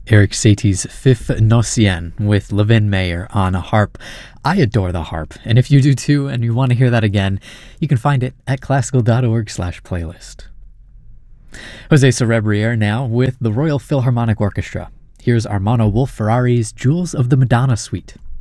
Eric Satie's Fifth Nocien with Levin Mayer on a harp. I adore the harp, and if you do too and you want to hear that again, you can find it at classical.org/playlist. Jose Cerebriere now with the Royal Philharmonic Orchestra. Here's Armando Wolf-Ferrari's Jewels of the Madonna Suite.